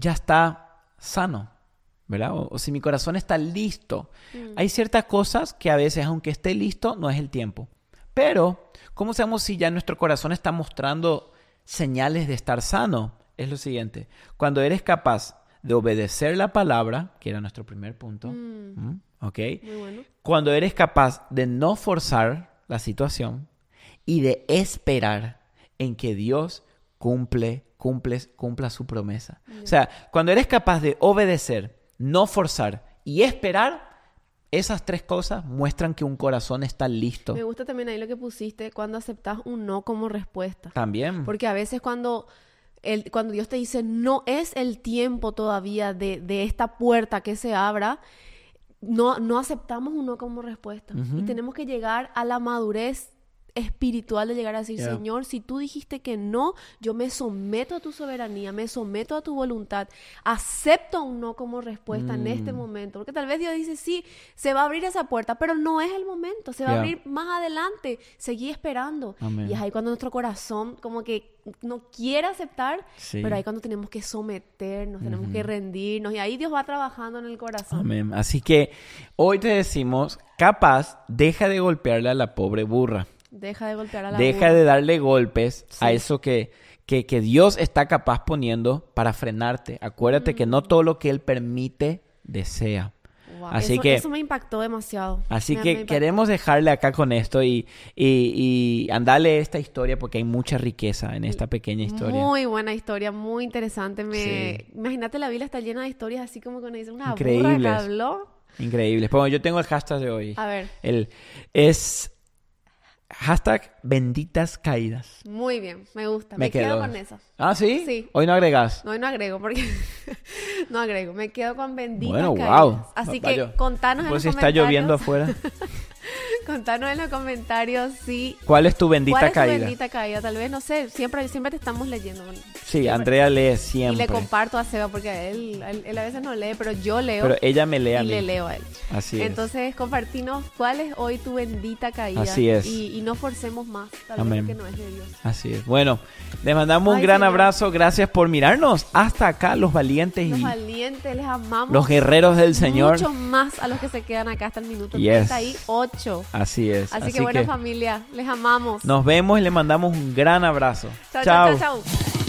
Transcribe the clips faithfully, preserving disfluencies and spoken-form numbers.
ya está sano, ¿verdad? O, o si mi corazón está listo. Mm. Hay ciertas cosas que a veces, aunque esté listo, no es el tiempo. Pero, ¿cómo sabemos si ya nuestro corazón está mostrando señales de estar sano? Es lo siguiente. Cuando eres capaz de obedecer la palabra, que era nuestro primer punto, Mm. ¿Mm? ¿ok? Muy bueno. Cuando eres capaz de no forzar la situación y de esperar en que Dios cumple, cumple, cumpla su promesa. Yeah. O sea, cuando eres capaz de obedecer, no forzar y esperar, esas tres cosas muestran que un corazón está listo. Me gusta también ahí lo que pusiste, cuando aceptas un no como respuesta. También. Porque a veces cuando, el, cuando Dios te dice, no es el tiempo todavía de, de esta puerta que se abra, no, no aceptamos un no como respuesta. Uh-huh. Y tenemos que llegar a la madurez espiritual de llegar a decir, yeah. Señor, si tú dijiste que no, yo me someto a tu soberanía, me someto a tu voluntad, acepto un no como respuesta mm. en este momento, porque tal vez Dios dice, sí, se va a abrir esa puerta, pero no es el momento, se va yeah. a abrir más adelante, seguí esperando. Amén. Y es ahí cuando nuestro corazón como que no quiere aceptar, sí. pero ahí cuando tenemos que someternos, tenemos uh-huh. que rendirnos, y ahí Dios va trabajando en el corazón. Amén. Así que hoy te decimos, capaz, deja de golpearle a la pobre burra. Deja de golpear a la Deja burra. de darle golpes sí. a eso que, que, que Dios está capaz poniendo para frenarte. Acuérdate mm. que no todo lo que Él permite, desea. Wow. Así eso, que, eso me impactó demasiado. Así me, que me queremos dejarle acá con esto y, y, y andarle esta historia porque hay mucha riqueza en esta pequeña historia. Muy buena historia, muy interesante. Me, sí. Imagínate, la Biblia está llena de historias así como cuando dice una Increíbles. burra que habló. Increíbles. Bueno, yo tengo el hashtag de hoy. A ver. El, es... Hashtag benditas caídas. Muy bien, me gusta. Me, me quedo. quedo con eso. ¿Ah, sí? Sí. Hoy no agregas. No, hoy no agrego porque no agrego. Me quedo con benditas bueno, caídas. Wow. Así Vaya. que contanos pues en los si comentarios. está lloviendo afuera. Contanos en los comentarios si... ¿Cuál es tu bendita ¿Cuál es caída? tu bendita caída? Tal vez, no sé, siempre, siempre te estamos leyendo. Sí, siempre. Andrea lee siempre. Y le comparto a Seba porque él, él, él a veces no lee, pero yo leo. Pero ella me lee a y mí. le leo a él. Así es. Entonces, compartinos cuál es hoy tu bendita caída. Así es. Y, y no forcemos más, tal Amén. vez, que no es de Dios. Así es. Bueno, les mandamos Ay, un gran Señor. abrazo. Gracias por mirarnos hasta acá, los valientes Los y valientes, les amamos. los guerreros del Señor. Mucho más a los que se quedan acá hasta el minuto Yes. treinta y ocho. Así es. Así, Así que, buena que familia, les amamos. nos vemos y le mandamos un gran abrazo. Chao, chao, chao, chao.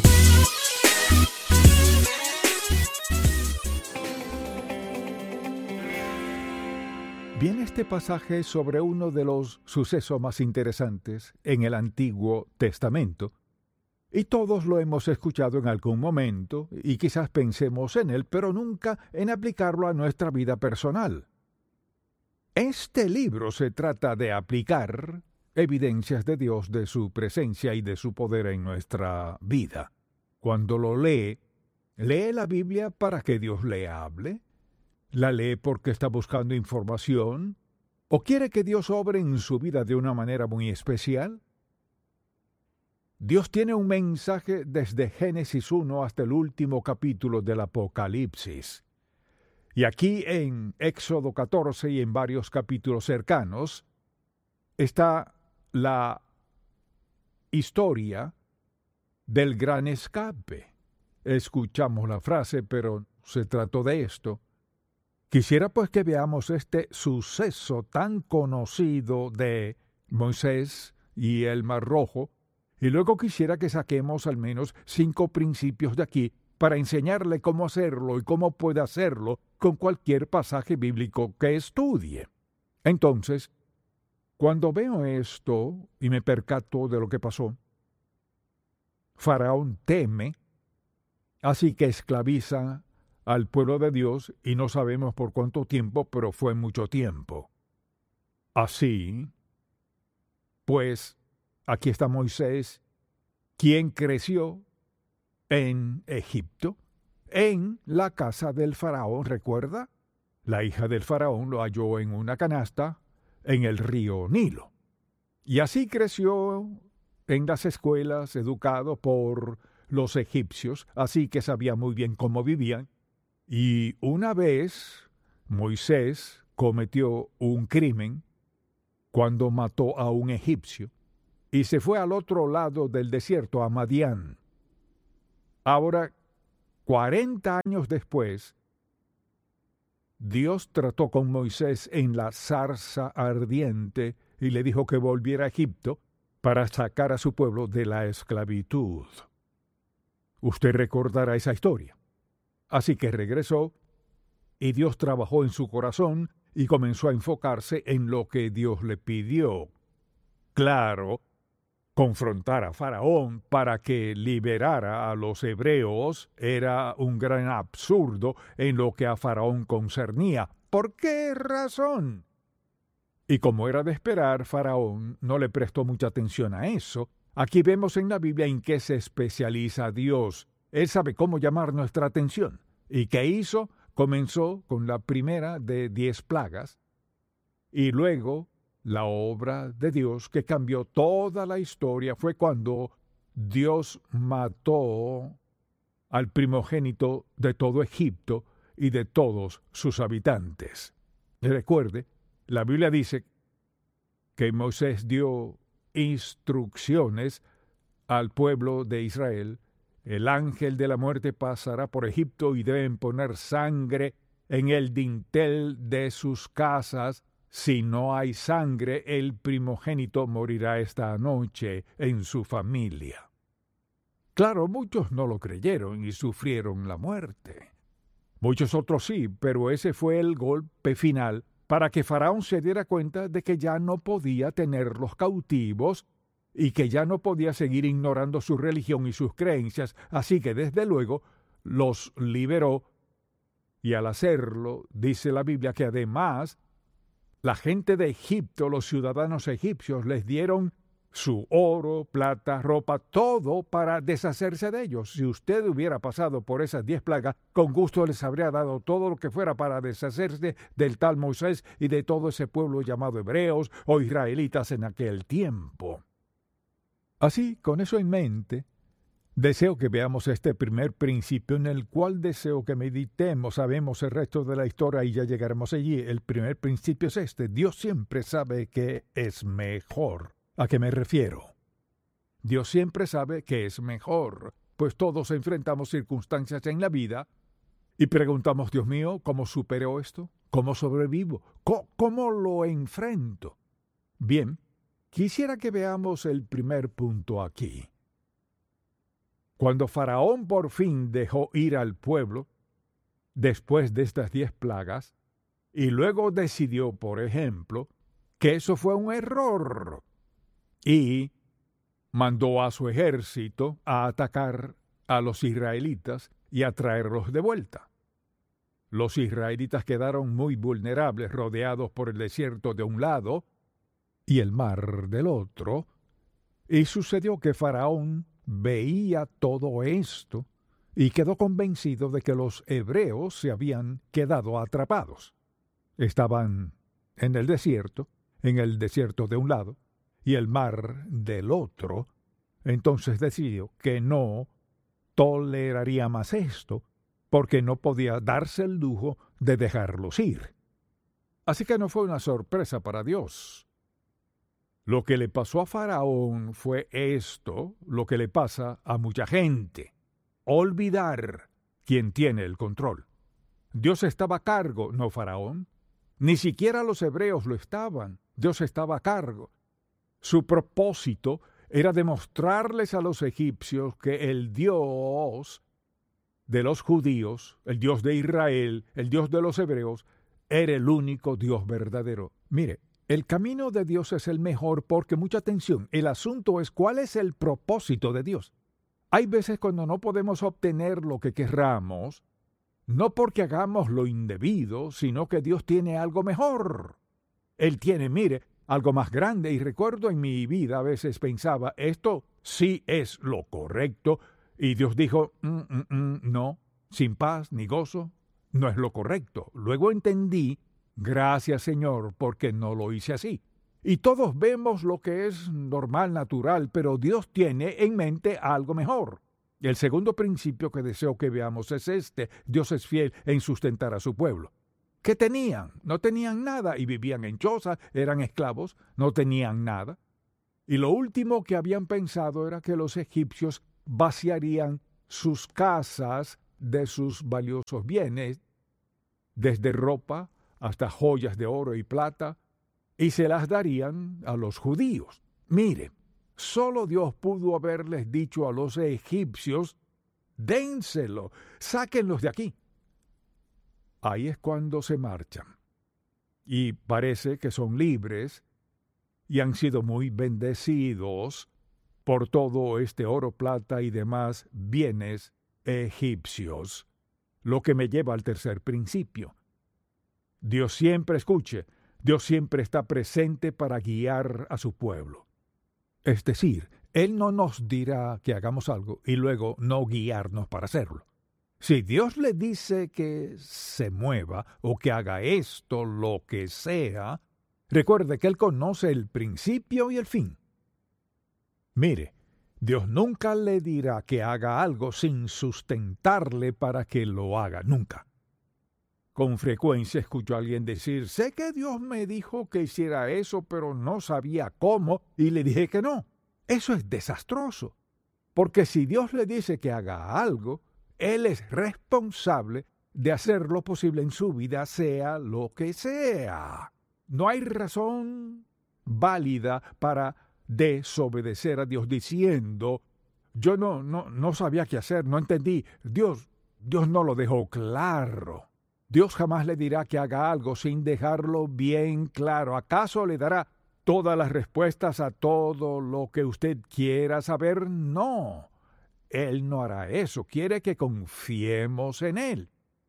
Viene este pasaje sobre uno de los sucesos más interesantes en el Antiguo Testamento, y todos lo hemos escuchado en algún momento, y quizás pensemos en él, pero nunca en aplicarlo a nuestra vida personal. Este libro se trata de aplicar evidencias de Dios, de su presencia y de su poder en nuestra vida. Cuando lo lee, ¿lee la Biblia para que Dios le hable? ¿La lee porque está buscando información? ¿O quiere que Dios obre en su vida de una manera muy especial? Dios tiene un mensaje desde Génesis uno hasta el último capítulo del Apocalipsis. Y aquí en Éxodo catorce y en varios capítulos cercanos está la historia del gran escape. Escuchamos la frase, pero se trató de esto. Quisiera pues que veamos este suceso tan conocido de Moisés y el Mar Rojo, y luego quisiera que saquemos al menos cinco principios de aquí para enseñarle cómo hacerlo y cómo puede hacerlo con cualquier pasaje bíblico que estudie. Entonces, cuando veo esto y me percato de lo que pasó, Faraón teme, así que esclaviza al pueblo de Dios, y no sabemos por cuánto tiempo, pero fue mucho tiempo. Así, pues, aquí está Moisés, quien creció en Egipto, en la casa del faraón, ¿recuerda? La hija del faraón lo halló en una canasta en el río Nilo. Y así creció en las escuelas, educado por los egipcios, así que sabía muy bien cómo vivían. Y una vez Moisés cometió un crimen cuando mató a un egipcio y se fue al otro lado del desierto, a Madián. Ahora, Cuarenta años después, Dios trató con Moisés en la zarza ardiente y le dijo que volviera a Egipto para sacar a su pueblo de la esclavitud. Usted recordará esa historia. Así que regresó y Dios trabajó en su corazón y comenzó a enfocarse en lo que Dios le pidió. Claro, confrontar a Faraón para que liberara a los hebreos era un gran absurdo en lo que a Faraón concernía. ¿Por qué razón? Y como era de esperar, Faraón no le prestó mucha atención a eso. Aquí vemos en la Biblia en qué se especializa Dios. Él sabe cómo llamar nuestra atención. ¿Y qué hizo? Comenzó con la primera de diez plagas y luego la obra de Dios que cambió toda la historia fue cuando Dios mató al primogénito de todo Egipto y de todos sus habitantes. Recuerde, la Biblia dice que Moisés dio instrucciones al pueblo de Israel. El ángel de la muerte pasará por Egipto y deben poner sangre en el dintel de sus casas. Si no hay sangre, el primogénito morirá esta noche en su familia. Claro, muchos no lo creyeron y sufrieron la muerte. Muchos otros sí, pero ese fue el golpe final para que Faraón se diera cuenta de que ya no podía tenerlos cautivos y que ya no podía seguir ignorando su religión y sus creencias, así que desde luego los liberó, y al hacerlo, dice la Biblia que además la gente de Egipto, los ciudadanos egipcios, les dieron su oro, plata, ropa, todo para deshacerse de ellos. Si usted hubiera pasado por esas diez plagas, con gusto les habría dado todo lo que fuera para deshacerse del tal Moisés y de todo ese pueblo llamado hebreos o israelitas en aquel tiempo. Así, con eso en mente, deseo que veamos este primer principio en el cual deseo que meditemos. Sabemos el resto de la historia y ya llegaremos allí. El primer principio es este: Dios siempre sabe que es mejor. ¿A qué me refiero? Dios siempre sabe que es mejor, pues todos enfrentamos circunstancias en la vida y preguntamos, Dios mío, ¿cómo supero esto? ¿Cómo sobrevivo? ¿Cómo, cómo lo enfrento? Bien, quisiera que veamos el primer punto aquí. Cuando Faraón por fin dejó ir al pueblo, después de estas diez plagas, y luego decidió, por ejemplo, que eso fue un error, y mandó a su ejército a atacar a los israelitas y a traerlos de vuelta. Los israelitas quedaron muy vulnerables, rodeados por el desierto de un lado y el mar del otro, y sucedió que Faraón veía todo esto y quedó convencido de que los hebreos se habían quedado atrapados. Estaban en el desierto, en el desierto de un lado y el mar del otro. Entonces decidió que no toleraría más esto, porque no podía darse el lujo de dejarlos ir. Así que no fue una sorpresa para Dios. Lo que le pasó a Faraón fue esto, lo que le pasa a mucha gente: olvidar quién tiene el control. Dios estaba a cargo, no Faraón. Ni siquiera los hebreos lo estaban. Dios estaba a cargo. Su propósito era demostrarles a los egipcios que el Dios de los judíos, el Dios de Israel, el Dios de los hebreos, era el único Dios verdadero. Mire, el camino de Dios es el mejor porque, mucha atención, el asunto es cuál es el propósito de Dios. Hay veces cuando no podemos obtener lo que querramos, no porque hagamos lo indebido, sino que Dios tiene algo mejor. Él tiene, mire, algo más grande, y recuerdo en mi vida a veces pensaba, esto sí es lo correcto, y Dios dijo, mm, mm, mm, no, sin paz ni gozo, no es lo correcto. Luego entendí, gracias Señor, porque no lo hice así. Y todos vemos lo que es normal, natural, pero Dios tiene en mente algo mejor. El segundo principio que deseo que veamos es este: Dios es fiel en sustentar a su pueblo. ¿Qué tenían? No tenían nada y vivían en chozas, eran esclavos, no tenían nada. Y lo último que habían pensado era que los egipcios vaciarían sus casas de sus valiosos bienes, desde ropa hasta joyas de oro y plata, y se las darían a los judíos. Mire, solo Dios pudo haberles dicho a los egipcios: dénselo, sáquenlos de aquí. Ahí es cuando se marchan. Y parece que son libres y han sido muy bendecidos por todo este oro, plata y demás bienes egipcios. Lo que me lleva al tercer principio. Dios siempre escuche, Dios siempre está presente para guiar a su pueblo. Es decir, Él no nos dirá que hagamos algo y luego no guiarnos para hacerlo. Si Dios le dice que se mueva o que haga esto, lo que sea, recuerde que Él conoce el principio y el fin. Mire, Dios nunca le dirá que haga algo sin sustentarle para que lo haga, nunca. Con frecuencia escucho a alguien decir: sé que Dios me dijo que hiciera eso, pero no sabía cómo, y le dije que no. Eso es desastroso, porque si Dios le dice que haga algo, Él es responsable de hacer lo posible en su vida, sea lo que sea. No hay razón válida para desobedecer a Dios diciendo: yo no, no, no sabía qué hacer, no entendí. Dios, Dios no lo dejó claro. Dios jamás le dirá que haga algo sin dejarlo bien claro. ¿Acaso le dará todas las respuestas a todo lo que usted quiera saber? No. Él no hará eso. Quiere que confiemos en Él.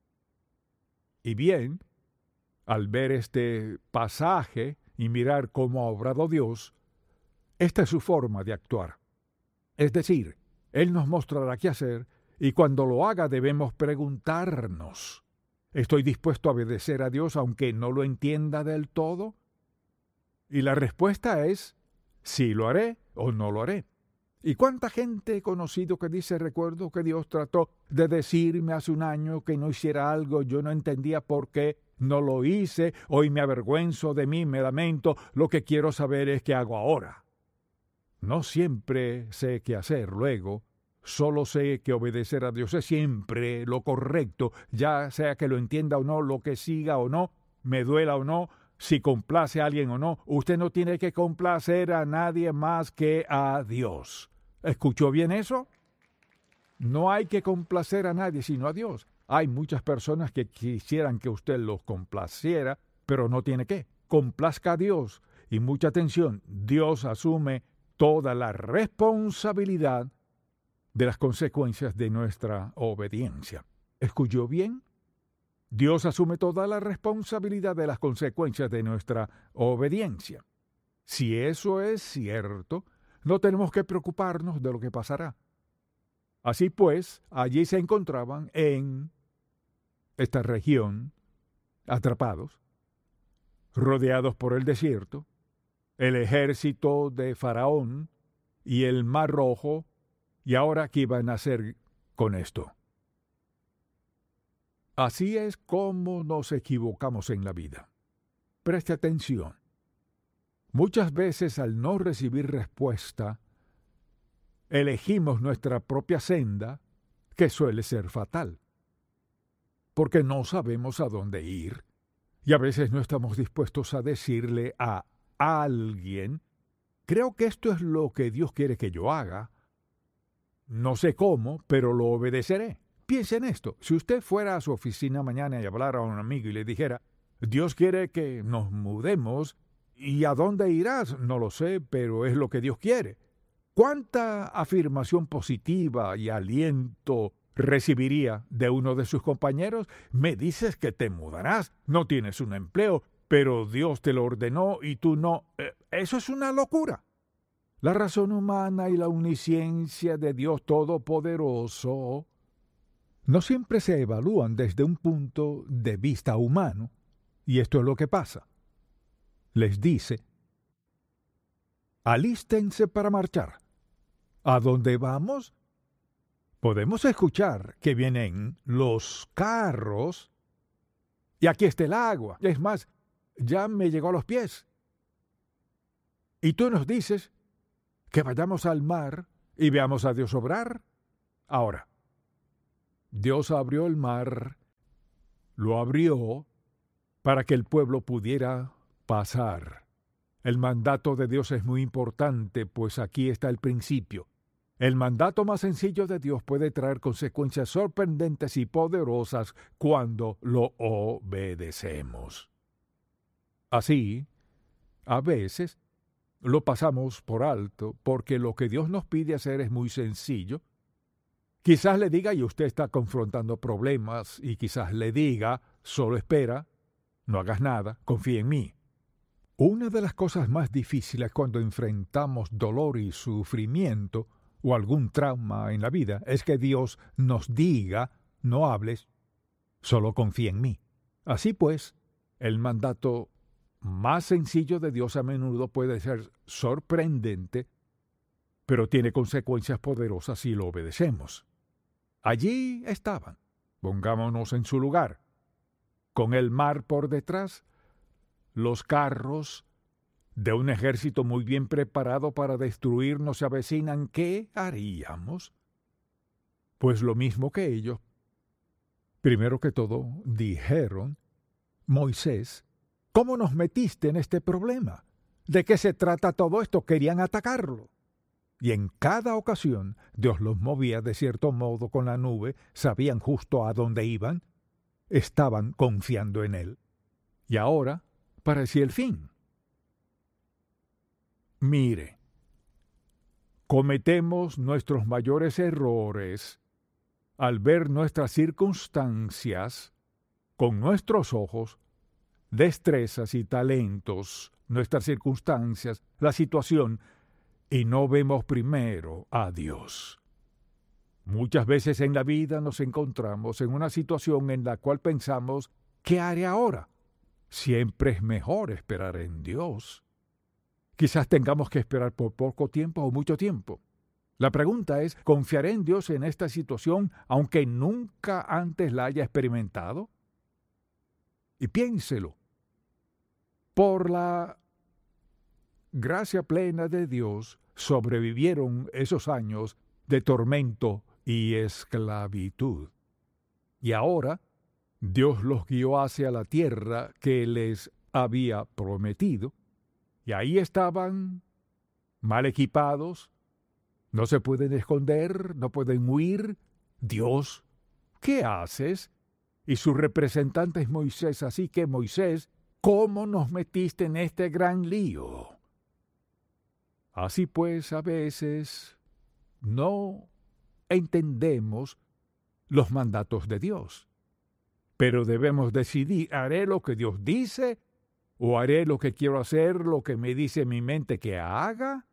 Y bien, al ver este pasaje y mirar cómo ha obrado Dios, esta es su forma de actuar. Es decir, Él nos mostrará qué hacer, y cuando lo haga debemos preguntarnos: ¿estoy dispuesto a obedecer a Dios aunque no lo entienda del todo? Y la respuesta es: sí lo haré o no lo haré. ¿Y cuánta gente he conocido que dice: recuerdo que Dios trató de decirme hace un año que no hiciera algo, yo no entendía por qué, no lo hice, hoy me avergüenzo de mí, me lamento, lo que quiero saber es qué hago ahora? No siempre sé qué hacer luego. Solo sé que obedecer a Dios es siempre lo correcto, ya sea que lo entienda o no, lo que siga o no, me duela o no, si complace a alguien o no. Usted no tiene que complacer a nadie más que a Dios. ¿Escuchó bien eso? No hay que complacer a nadie sino a Dios. Hay muchas personas que quisieran que usted los complaciera, pero no tiene que. Complazca a Dios. Y mucha atención, Dios asume toda la responsabilidad de las consecuencias de nuestra obediencia. ¿Escuchó bien? Dios asume toda la responsabilidad de las consecuencias de nuestra obediencia. Si eso es cierto, no tenemos que preocuparnos de lo que pasará. Así pues, allí se encontraban en esta región, atrapados, rodeados por el desierto, el ejército de Faraón y el Mar Rojo. ¿Y ahora qué iban a hacer con esto? Así es como nos equivocamos en la vida. Preste atención. Muchas veces al no recibir respuesta, elegimos nuestra propia senda, que suele ser fatal. Porque no sabemos a dónde ir, y a veces no estamos dispuestos a decirle a alguien: creo que esto es lo que Dios quiere que yo haga. No sé cómo, pero lo obedeceré. Piense en esto. Si usted fuera a su oficina mañana y hablara a un amigo y le dijera: Dios quiere que nos mudemos, ¿y a dónde irás? No lo sé, pero es lo que Dios quiere. ¿Cuánta afirmación positiva y aliento recibiría de uno de sus compañeros? Me dices que te mudarás, no tienes un empleo, pero Dios te lo ordenó y tú no. Eh, eso es una locura. La razón humana y la omnisciencia de Dios Todopoderoso no siempre se evalúan desde un punto de vista humano, y esto es lo que pasa. Les dice: alístense para marchar. ¿A dónde vamos? Podemos escuchar que vienen los carros, y aquí está el agua. Es más, ya me llegó a los pies. Y tú nos dices que vayamos al mar y veamos a Dios obrar. Ahora, Dios abrió el mar, lo abrió para que el pueblo pudiera pasar. El mandato de Dios es muy importante, pues aquí está el principio. El mandato más sencillo de Dios puede traer consecuencias sorprendentes y poderosas cuando lo obedecemos. Así, a veces, lo pasamos por alto porque lo que Dios nos pide hacer es muy sencillo. Quizás le diga, y usted está confrontando problemas, y quizás le diga, solo espera, no hagas nada, confía en mí. Una de las cosas más difíciles cuando enfrentamos dolor y sufrimiento o algún trauma en la vida es que Dios nos diga, no hables, solo confía en mí. Así pues, el mandato más sencillo de Dios a menudo puede ser sorprendente, pero tiene consecuencias poderosas si lo obedecemos. Allí estaban, pongámonos en su lugar, con el mar por detrás, los carros de un ejército muy bien preparado para destruirnos se avecinan. ¿Qué haríamos? Pues lo mismo que ellos. Primero que todo, dijeron, Moisés, ¿cómo nos metiste en este problema? ¿De qué se trata todo esto? Querían atacarlo. Y en cada ocasión Dios los movía de cierto modo con la nube, sabían justo a dónde iban, estaban confiando en Él. Y ahora parecía el fin. Mire, cometemos nuestros mayores errores al ver nuestras circunstancias con nuestros ojos, destrezas y talentos, nuestras circunstancias, la situación, y no vemos primero a Dios. Muchas veces en la vida nos encontramos en una situación en la cual pensamos, ¿qué haré ahora? Siempre es mejor esperar en Dios. Quizás tengamos que esperar por poco tiempo o mucho tiempo. La pregunta es, ¿confiaré en Dios en esta situación aunque nunca antes la haya experimentado? Y piénselo. Por la gracia plena de Dios sobrevivieron esos años de tormento y esclavitud. Y ahora Dios los guió hacia la tierra que les había prometido. Y ahí estaban, mal equipados, no se pueden esconder, no pueden huir. Dios, ¿qué haces? Y su representante es Moisés, así que Moisés, ¿cómo nos metiste en este gran lío? Así pues, a veces no entendemos los mandatos de Dios, pero debemos decidir, ¿haré lo que Dios dice? ¿O haré lo que quiero hacer, lo que me dice mi mente que haga?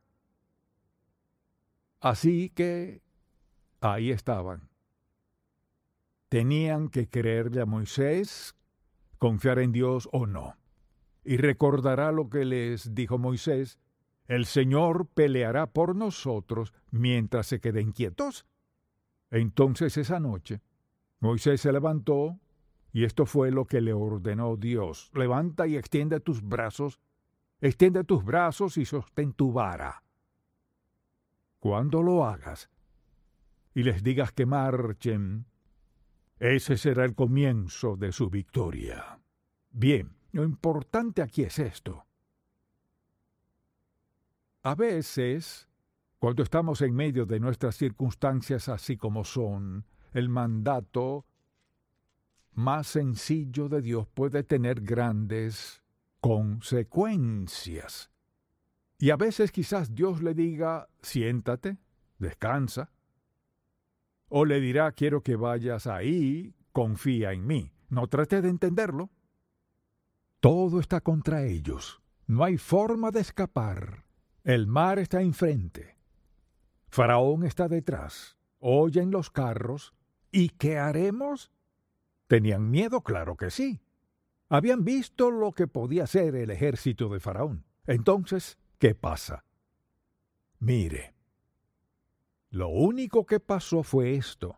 Así que ahí estaban. Tenían que creerle a Moisés, confiar en Dios o no. Y recordará lo que les dijo Moisés, el Señor peleará por nosotros mientras se queden quietos. Entonces esa noche, Moisés se levantó, y esto fue lo que le ordenó Dios. Levanta y extiende tus brazos, extiende tus brazos y sostén tu vara. Cuando lo hagas y les digas que marchen, ese será el comienzo de su victoria. Bien, lo importante aquí es esto. A veces, cuando estamos en medio de nuestras circunstancias así como son, el mandato más sencillo de Dios puede tener grandes consecuencias. Y a veces quizás Dios le diga, siéntate, descansa. O le dirá, quiero que vayas ahí, confía en mí. No trate de entenderlo. Todo está contra ellos. No hay forma de escapar. El mar está enfrente. Faraón está detrás. Oyen los carros. ¿Y qué haremos? ¿Tenían miedo? Claro que sí. Habían visto lo que podía hacer el ejército de Faraón. Entonces, ¿qué pasa? Mire, lo único que pasó fue esto.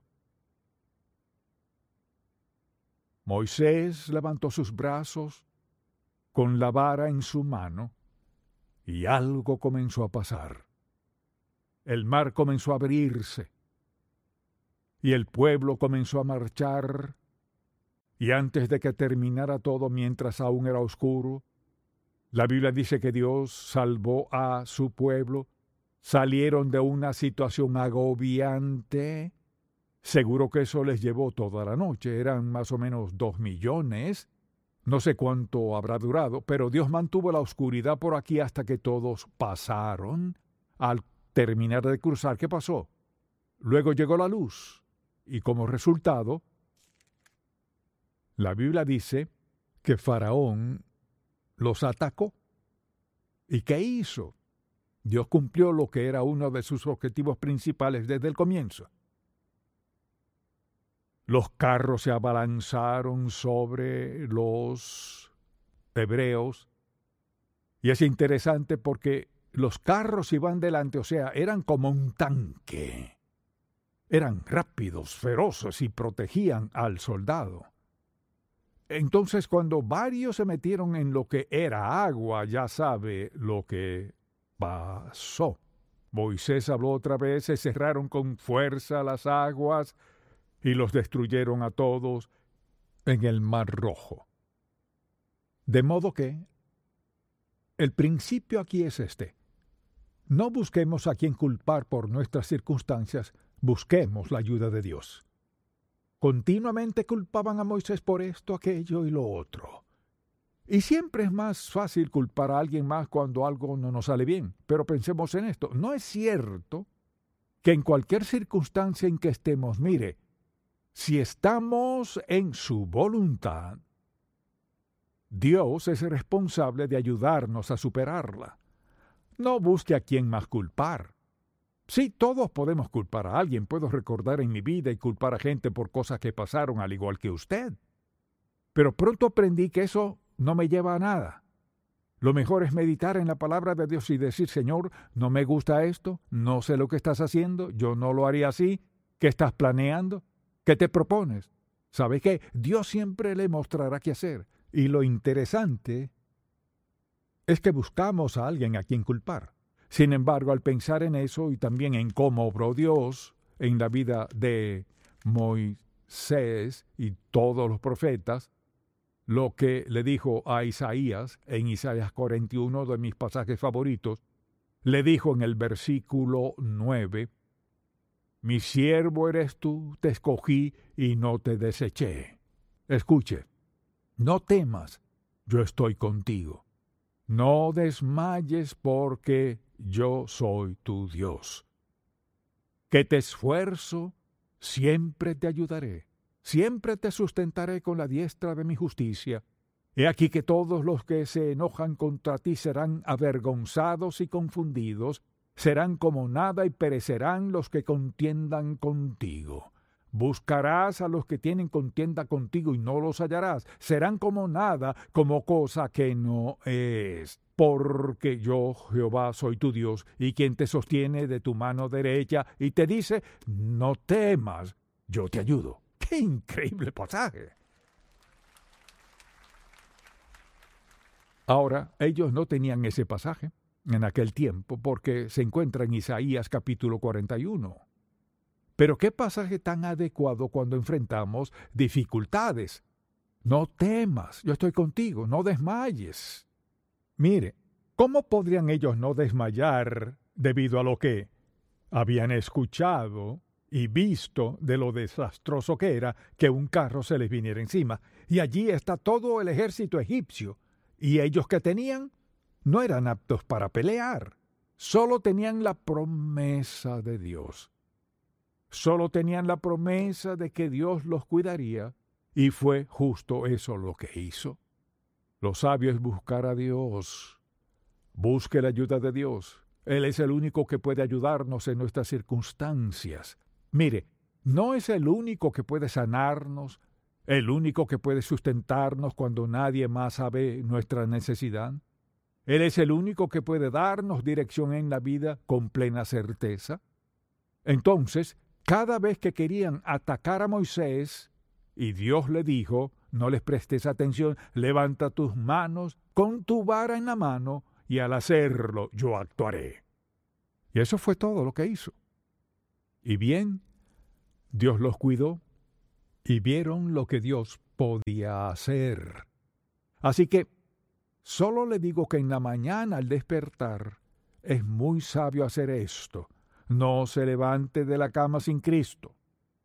Moisés levantó sus brazos con la vara en su mano y algo comenzó a pasar. El mar comenzó a abrirse y el pueblo comenzó a marchar, y antes de que terminara todo, mientras aún era oscuro, la Biblia dice que Dios salvó a su pueblo. Salieron de una situación agobiante. Seguro que eso les llevó toda la noche. Eran más o menos dos millones. No sé cuánto habrá durado, pero Dios mantuvo la oscuridad por aquí hasta que todos pasaron. Al terminar de cruzar, ¿qué pasó? Luego llegó la luz. Y como resultado, la Biblia dice que Faraón los atacó. ¿Y qué hizo? Dios cumplió lo que era uno de sus objetivos principales desde el comienzo. Los carros se abalanzaron sobre los hebreos. Y es interesante porque los carros iban delante, o sea, eran como un tanque. Eran rápidos, feroces y protegían al soldado. Entonces, cuando varios se metieron en lo que era agua, ya sabe lo que pasó. Moisés habló otra vez, se cerraron con fuerza las aguas y los destruyeron a todos en el Mar Rojo. De modo que el principio aquí es este. No busquemos a quien culpar por nuestras circunstancias, busquemos la ayuda de Dios. Continuamente culpaban a Moisés por esto, aquello y lo otro. Y siempre es más fácil culpar a alguien más cuando algo no nos sale bien. Pero pensemos en esto. No es cierto que en cualquier circunstancia en que estemos, mire, si estamos en su voluntad, Dios es responsable de ayudarnos a superarla. No busque a quien más culpar. Sí, todos podemos culpar a alguien. Puedo recordar en mi vida y culpar a gente por cosas que pasaron al igual que usted. Pero pronto aprendí que eso no me lleva a nada. Lo mejor es meditar en la palabra de Dios y decir, Señor, no me gusta esto, no sé lo que estás haciendo, yo no lo haría así. ¿Qué estás planeando? ¿Qué te propones? ¿Sabe qué? Dios siempre le mostrará qué hacer. Y lo interesante es que buscamos a alguien a quien culpar. Sin embargo, al pensar en eso y también en cómo obró Dios en la vida de Moisés y todos los profetas, lo que le dijo a Isaías en Isaías cuarenta y uno, de mis pasajes favoritos, le dijo en el versículo nueve, mi siervo eres tú, te escogí y no te deseché. Escuche, no temas, yo estoy contigo. No desmayes porque yo soy tu Dios. Que te esfuerzo, siempre te ayudaré. Siempre te sustentaré con la diestra de mi justicia. He aquí que todos los que se enojan contra ti serán avergonzados y confundidos, serán como nada y perecerán los que contiendan contigo. Buscarás a los que tienen contienda contigo y no los hallarás. Serán como nada, como cosa que no es. Porque yo, Jehová, soy tu Dios, y quien te sostiene de tu mano derecha, y te dice, no temas, yo te ayudo. ¡Qué increíble pasaje! Ahora, ellos no tenían ese pasaje en aquel tiempo, porque se encuentra en Isaías capítulo cuarenta y uno. Pero qué pasaje tan adecuado cuando enfrentamos dificultades. No temas, yo estoy contigo, no desmayes. Mire, ¿cómo podrían ellos no desmayar debido a lo que habían escuchado y visto de lo desastroso que era que un carro se les viniera encima? Y allí está todo el ejército egipcio, y ellos que tenían no eran aptos para pelear. Solo tenían la promesa de Dios. Solo tenían la promesa de que Dios los cuidaría, y fue justo eso lo que hizo. Lo sabio es buscar a Dios. Busque la ayuda de Dios. Él es el único que puede ayudarnos en nuestras circunstancias. Mire, no es el único que puede sanarnos, el único que puede sustentarnos cuando nadie más sabe nuestra necesidad. Él es el único que puede darnos dirección en la vida con plena certeza. Entonces, cada vez que querían atacar a Moisés, y Dios le dijo, no les prestes atención, levanta tus manos con tu vara en la mano, y al hacerlo yo actuaré. Y eso fue todo lo que hizo. Y bien, Dios los cuidó y vieron lo que Dios podía hacer. Así que solo le digo que en la mañana al despertar es muy sabio hacer esto. No se levante de la cama sin Cristo.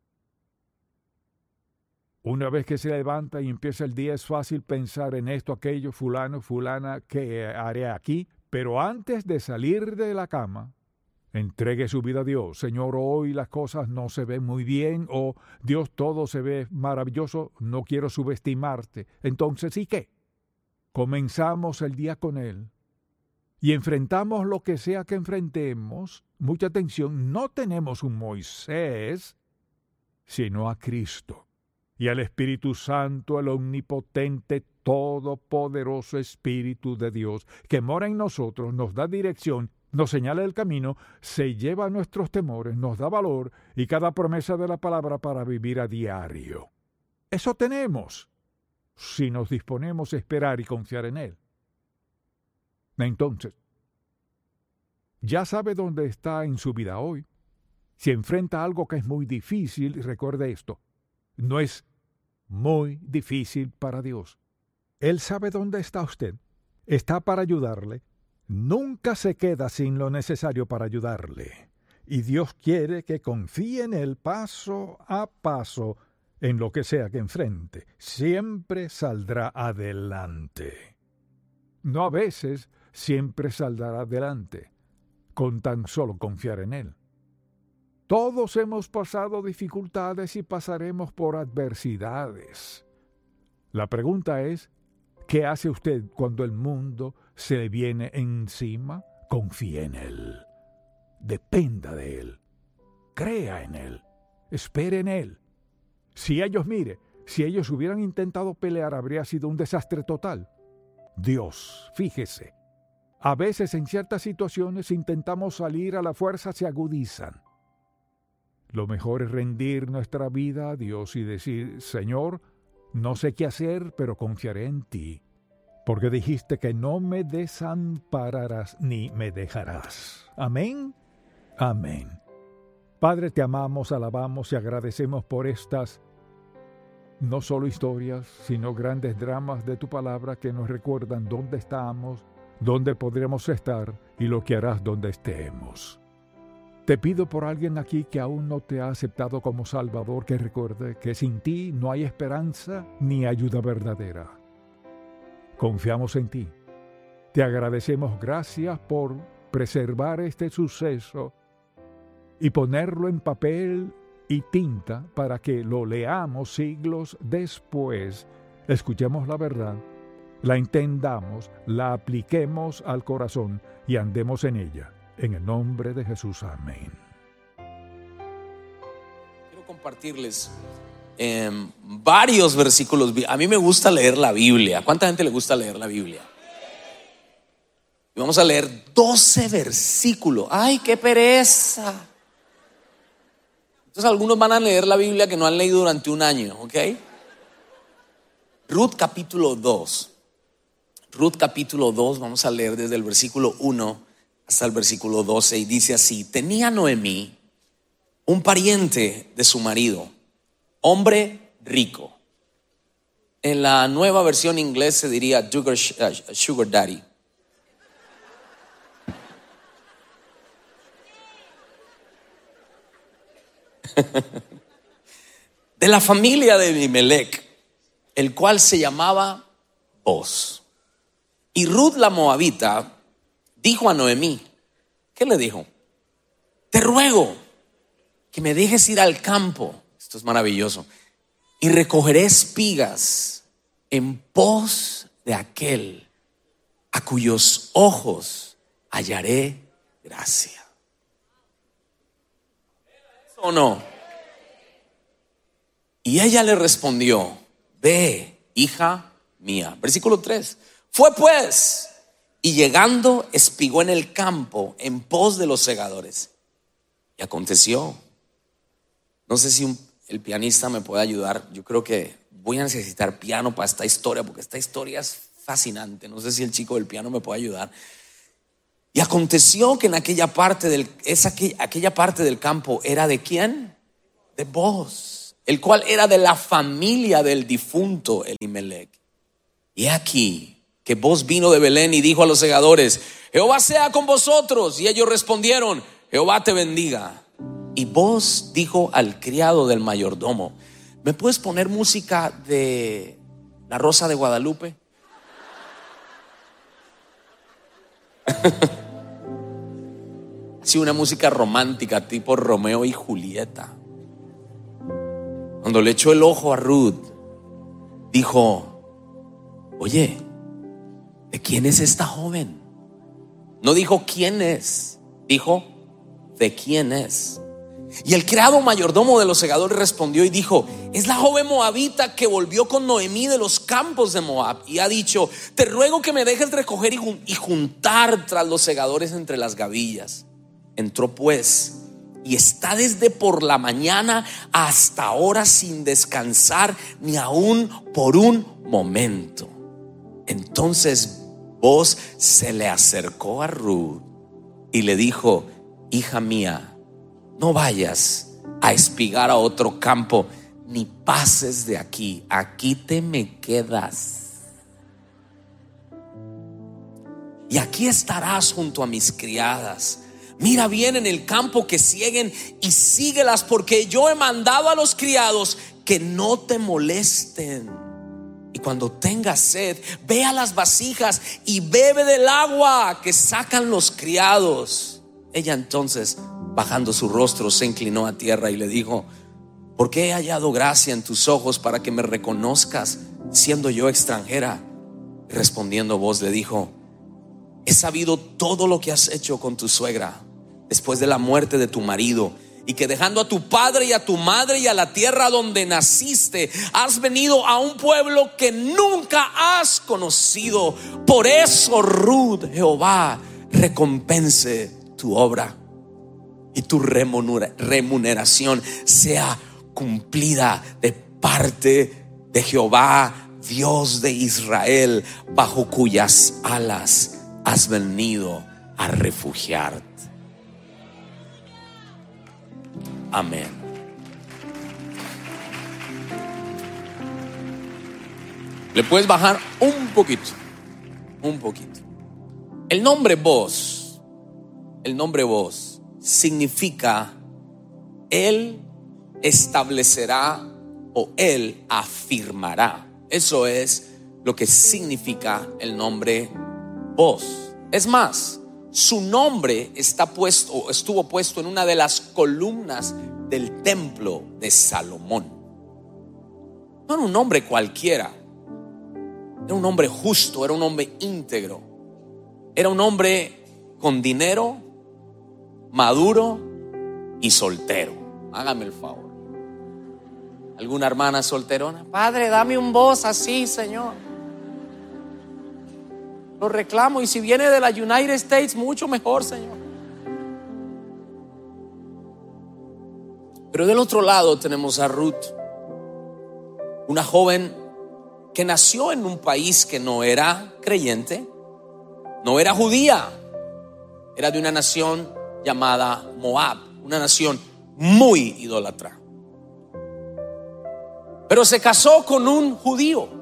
Una vez que se levanta y empieza el día es fácil pensar en esto, aquello, fulano, fulana, ¿qué haré aquí? Pero antes de salir de la cama, entregue su vida a Dios. Señor, hoy las cosas no se ven muy bien, o Dios, todo se ve maravilloso, no quiero subestimarte. Entonces, ¿y qué? Comenzamos el día con Él y enfrentamos lo que sea que enfrentemos. Mucha atención, no tenemos un Moisés, sino a Cristo y al Espíritu Santo, el omnipotente, todopoderoso Espíritu de Dios, que mora en nosotros, nos da dirección, nos señala el camino, se lleva nuestros temores, nos da valor y cada promesa de la palabra para vivir a diario. Eso tenemos, si nos disponemos a esperar y confiar en Él. Entonces, ya sabe dónde está en su vida hoy. Si enfrenta algo que es muy difícil, recuerde esto, no es muy difícil para Dios. Él sabe dónde está usted, está para ayudarle, nunca se queda sin lo necesario para ayudarle. Y Dios quiere que confíe en Él paso a paso en lo que sea que enfrente. Siempre saldrá adelante. No a veces, siempre saldrá adelante, con tan solo confiar en Él. Todos hemos pasado dificultades y pasaremos por adversidades. La pregunta es, ¿qué hace usted cuando el mundo se le viene encima? Confíe en Él. Dependa de Él. Crea en Él. Espere en Él. Si ellos, mire, si ellos hubieran intentado pelear, habría sido un desastre total. Dios, fíjese, a veces en ciertas situaciones intentamos salir a la fuerza, se agudizan. Lo mejor es rendir nuestra vida a Dios y decir, Señor, no sé qué hacer, pero confiaré en ti, porque dijiste que no me desampararás ni me dejarás. Amén. Amén. Padre, te amamos, alabamos y agradecemos por estas no solo historias, sino grandes dramas de tu palabra que nos recuerdan dónde estamos, dónde podremos estar y lo que harás donde estemos. Te pido por alguien aquí que aún no te ha aceptado como Salvador, que recuerde que sin ti no hay esperanza ni ayuda verdadera. Confiamos en ti. Te agradecemos, gracias por preservar este suceso y ponerlo en papel y tinta para que lo leamos siglos después, escuchemos la verdad, la entendamos, la apliquemos al corazón y andemos en ella. En el nombre de Jesús, amén. Quiero compartirles eh, varios versículos. A mí me gusta leer la Biblia. ¿Cuánta gente le gusta leer la Biblia? Y vamos a leer doce versículos. ¡Ay, qué pereza! Entonces algunos van a leer la Biblia que no han leído durante un año, ¿ok? Ruth capítulo dos. Ruth capítulo dos, vamos a leer desde el versículo uno hasta el versículo doce, y dice así: tenía Noemí un pariente de su marido, hombre rico. En la nueva versión inglés se diría sugar, uh, sugar daddy. De la familia de Abimelech, el cual se llamaba Boz. Y Ruth la moabita dijo a Noemí, ¿qué le dijo? Te ruego que me dejes ir al campo, esto es maravilloso, y recogeré espigas en pos de aquel a cuyos ojos hallaré gracia. ¿Eso o no? Y ella le respondió, ve, hija mía. Versículo tres. Fue pues, y llegando espigó en el campo en pos de los segadores. Y aconteció, no sé si un, el pianista me puede ayudar. Yo creo que voy a necesitar piano para esta historia, porque esta historia es fascinante. No sé si el chico del piano me puede ayudar. Y aconteció que en aquella parte del, esa, aquella parte del campo era de ¿quién? de Boz, el cual era de la familia del difunto Elimelec. Y aquí que Boz vino de Belén y dijo a los segadores: Jehová sea con vosotros. Y ellos respondieron: Jehová te bendiga. Y Boz dijo al criado del mayordomo: ¿me puedes poner música de La Rosa de Guadalupe? Así una música romántica tipo Romeo y Julieta. Cuando le echó el ojo a Ruth, dijo: oye, ¿de quién es esta joven? No dijo quién es, dijo ¿de quién es? Y el criado mayordomo de los segadores respondió y dijo: es la joven moabita que volvió con Noemí de los campos de Moab y ha dicho: te ruego que me dejes recoger y juntar tras los segadores entre las gavillas. Entró pues y está desde por la mañana hasta ahora sin descansar ni aún por un momento. Entonces Boz se le acercó a Ruth y le dijo: hija mía, no vayas a espigar a otro campo, ni pases de aquí. Aquí te me quedas. Y aquí estarás junto a mis criadas. Mira bien en el campo que sieguen y síguelas, porque yo he mandado a los criados que no te molesten. Y cuando tengas sed, ve a las vasijas y bebe del agua que sacan los criados. Ella entonces, bajando su rostro, se inclinó a tierra y le dijo: ¿por qué he hallado gracia en tus ojos para que me reconozcas, siendo yo extranjera? Respondiendo Boz le dijo: he sabido todo lo que has hecho con tu suegra después de la muerte de tu marido, y que dejando a tu padre y a tu madre y a la tierra donde naciste, has venido a un pueblo que nunca has conocido. Por eso, Ruth, Jehová recompense tu obra y tu remuneración sea cumplida de parte de Jehová, Dios de Israel, bajo cuyas alas has venido a refugiarte. Amén. Le puedes bajar un poquito, un poquito. El nombre Boz, el nombre Boz significa Él establecerá o Él afirmará. Eso es lo que significa el nombre Boz. Es más, su nombre está puesto o estuvo puesto en una de las columnas del templo de Salomón. No era un hombre cualquiera. Era un hombre justo, era un hombre íntegro. Era un hombre con dinero, maduro y soltero. Hágame el favor. ¿Alguna hermana solterona? Padre, dame un Boz así, Señor. Lo reclamo, y si viene de la United States, mucho mejor, Señor. Pero del otro lado tenemos a Ruth, una joven que nació en un país que no era creyente, no era judía, era de una nación llamada Moab, una nación muy idólatra. Pero se casó con un judío,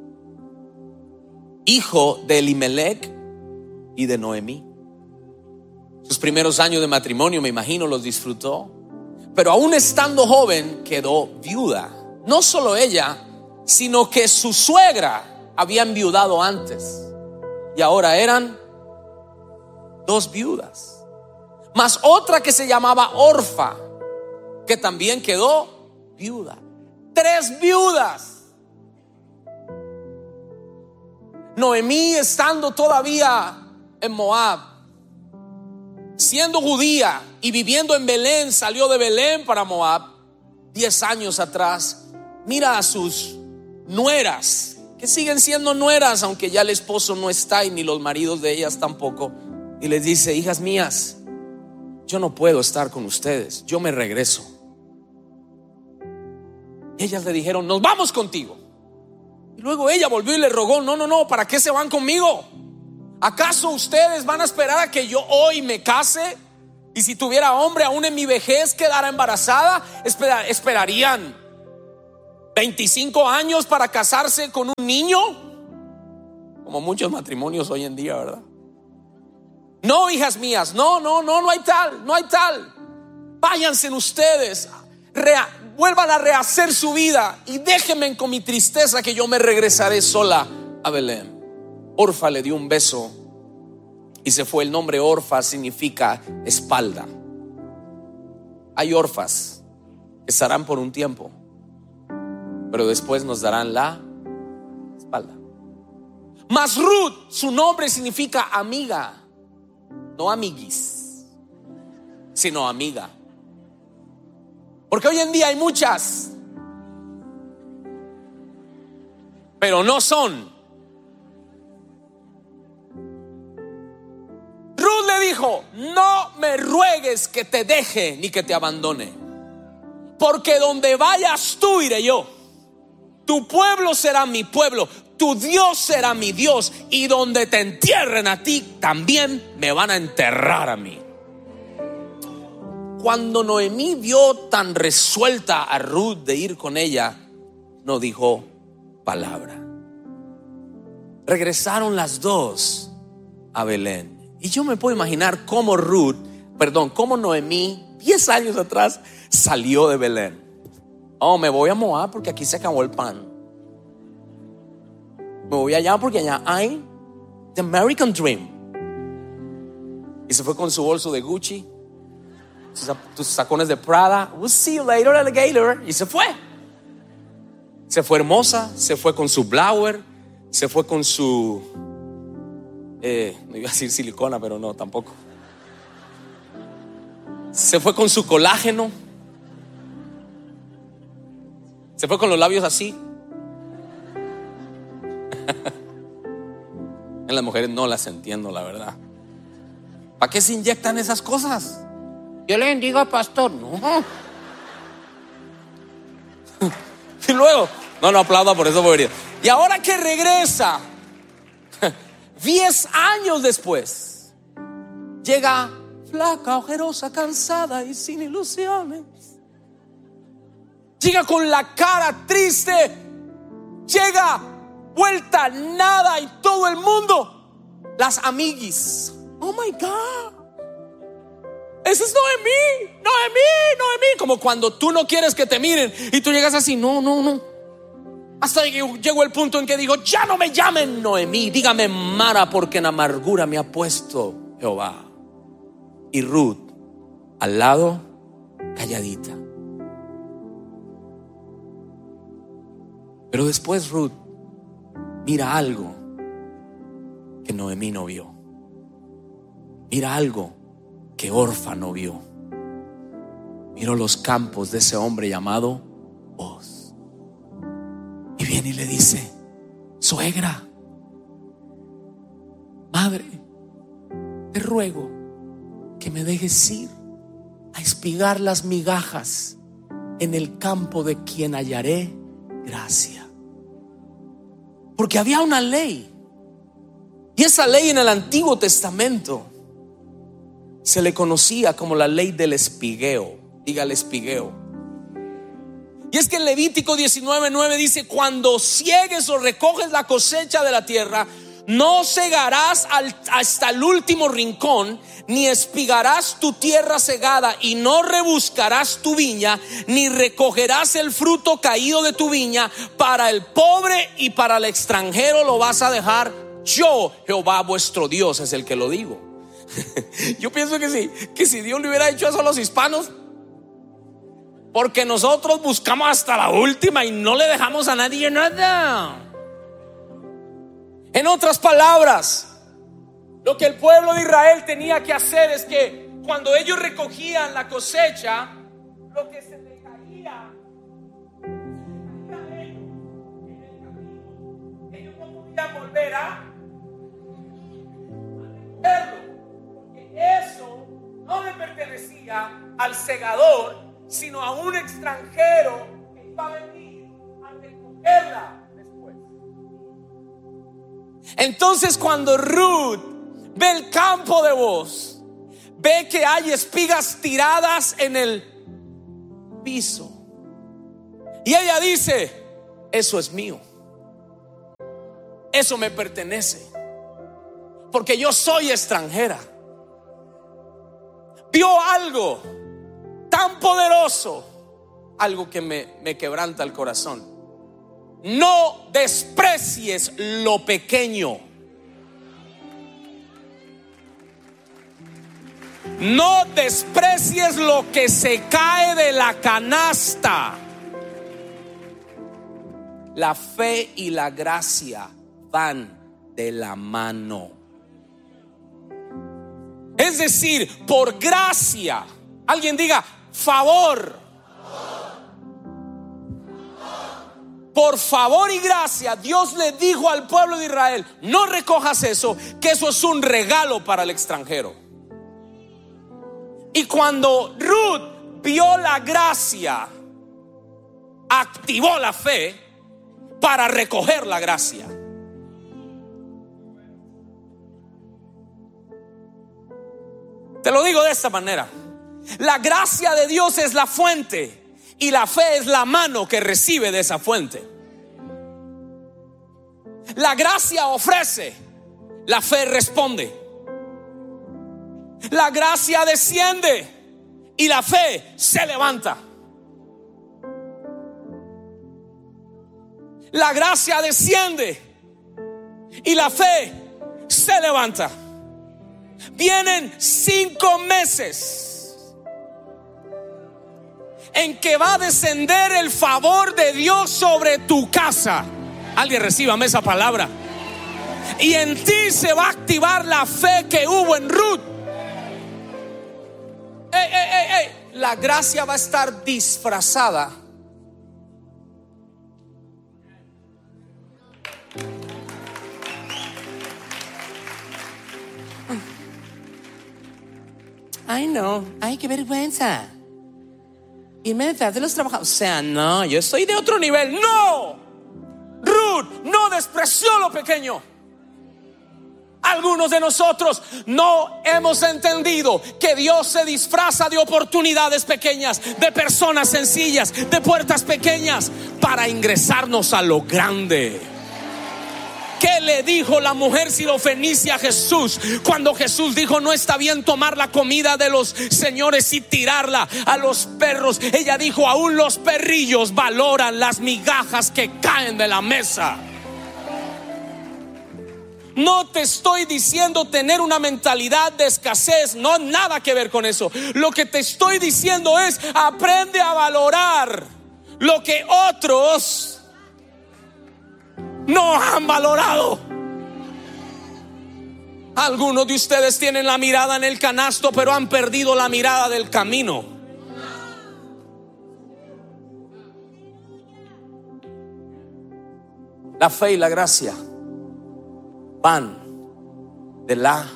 hijo de Elimelec y de Noemí. Sus primeros años de matrimonio, me imagino, los disfrutó. Pero aún estando joven, quedó viuda. No solo ella, sino que su suegra había enviudado antes, y ahora eran dos viudas, más otra que se llamaba Orfa, que también quedó viuda. Tres viudas. Noemí, estando todavía en Moab, siendo judía y viviendo en Belén, salió de Belén para Moab diez años atrás. Mira a sus nueras, que siguen siendo nueras, aunque ya el esposo no está y ni los maridos de ellas tampoco, y les dice: hijas mías, yo no puedo estar con ustedes, yo me regreso. Y ellas le dijeron: nos vamos contigo. Y luego ella volvió y le rogó: no, no, no, ¿para qué se van conmigo? ¿Acaso ustedes van a esperar a que yo hoy me case Y si tuviera hombre, aún en mi vejez quedara embarazada. Espera, esperarían veinticinco años para casarse con un niño, como muchos matrimonios hoy en día, ¿verdad? No, hijas mías, no, no, no, no hay tal, no hay tal. Váyanse ustedes, rea, vuelvan a rehacer su vida y déjenme con mi tristeza, que yo me regresaré sola a Belén. Orfa le dio un beso y se fue. El nombre Orfa significa espalda. Hay orfas que estarán por un tiempo, pero después nos darán la espalda. Mas Ruth, su nombre significa amiga, no amiguis, sino amiga. Porque hoy en día hay muchas, pero no son. Ruth le dijo: no me ruegues que te deje ni que te abandone, porque donde vayas tú iré yo. Tu pueblo será mi pueblo, tu Dios será mi Dios, y donde te entierren a ti, también me van a enterrar a mí. Cuando Noemí vio tan resuelta a Ruth de ir con ella, no dijo palabra. Regresaron las dos a Belén. Y yo me puedo imaginar cómo Ruth, perdón, cómo Noemí, diez años atrás, salió de Belén. Oh, me voy a Moab porque aquí se acabó el pan. Me voy allá porque allá hay the American Dream. Y se fue con su bolso de Gucci, tus tacones de Prada. We'll see you later, alligator. Y se fue. Se fue hermosa, se fue con su blower, se fue con su eh, no iba a decir silicona, pero no, tampoco. Se fue con su colágeno. Se fue con los labios así. En las mujeres no las entiendo, la verdad. ¿Para qué se inyectan esas cosas? Yo le bendigo al pastor. No. Y luego, no, no aplauda por eso, bobería. Y ahora que regresa, diez años después, llega flaca, ojerosa, cansada y sin ilusiones. Llega con la cara triste. Llega vuelta nada, y todo el mundo, las amiguis, oh my God, esa es Noemí, Noemí, Noemí. Como cuando tú no quieres que te miren y tú llegas así, no, no, no. Hasta que llegó el punto en que digo: ya no me llamen Noemí, dígame Mara, porque en amargura me ha puesto Jehová. Y Ruth al lado, calladita. Pero después Ruth mira algo que Noemí no vio. Mira algo que Orfa no vio. Miró los campos de ese hombre llamado Boaz. Y viene y le dice: suegra, madre, te ruego que me dejes ir a espigar las migajas en el campo de quien hallaré gracia. Porque había una ley, y esa ley en el Antiguo Testamento se le conocía como la ley del espigueo. Diga el espigueo. Y es que en Levítico diecinueve nueve dice: cuando ciegues o recoges la cosecha de la tierra, no cegarás al, hasta el último rincón, ni espigarás tu tierra segada, y no rebuscarás tu viña, ni recogerás el fruto caído de tu viña. Para el pobre y para el extranjero lo vas a dejar. Yo, Jehová vuestro Dios, es el que lo digo. Yo pienso que sí, que si Dios le hubiera hecho eso a los hispanos, porque nosotros buscamos hasta la última y no le dejamos a nadie nada. En otras palabras, lo que el pueblo de Israel tenía que hacer es que cuando ellos recogían la cosecha, lo que se le caía, se le caía a ellos en el camino, ellos no podían volver a recogerlo, porque eso no le pertenecía al segador, sino a un extranjero que iba a venir a recogerla después. Entonces, cuando Ruth ve el campo de Boaz, ve que hay espigas tiradas en el piso. Y ella dice: eso es mío, eso me pertenece, porque yo soy extranjera. Vio algo tan poderoso, algo que me, me quebranta el corazón. No desprecies lo pequeño. No desprecies lo que se cae de la canasta. La fe y la gracia van de la mano. Es decir, por gracia, alguien diga favor. Por favor y gracia, Dios le dijo al pueblo de Israel: no recojas eso, que eso es un regalo para el extranjero. Y cuando Ruth vio la gracia, activó la fe para recoger la gracia. Te lo digo de esta manera: la gracia de Dios es la fuente y la fe es la mano que recibe de esa fuente. La gracia ofrece, la fe responde. La gracia desciende y la fe se levanta. La gracia desciende y la fe se levanta. Vienen cinco meses en que va a descender el favor de Dios sobre tu casa. Alguien recíbame esa palabra. Y en ti se va a activar la fe que hubo en Ruth. Ey, ey, ey, ey. La gracia va a estar disfrazada. Ay, no, ay, qué vergüenza irme detrás de los trabajadores. O sea, no, yo estoy de otro nivel. No, Ruth no despreció lo pequeño. Algunos de nosotros no hemos entendido que Dios se disfraza de oportunidades pequeñas, de personas sencillas, de puertas pequeñas, para ingresarnos a lo grande. ¿Qué le dijo la mujer sirofenicia a Jesús cuando Jesús dijo: no está bien tomar la comida de los señores y tirarla a los perros? Ella dijo: aún los perrillos valoran las migajas que caen de la mesa. No te estoy diciendo tener una mentalidad de escasez, no, nada que ver con eso. Lo que te estoy diciendo es: aprende a valorar lo que otros no han valorado. Algunos de ustedes tienen la mirada en el canasto, pero han perdido la mirada del camino. La fe y la gracia van de la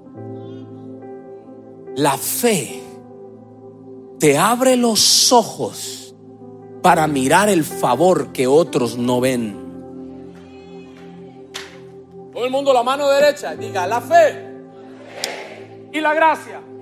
La fe te abre los ojos para mirar el favor que otros no ven. Todo el mundo la mano derecha, diga: la fe y la gracia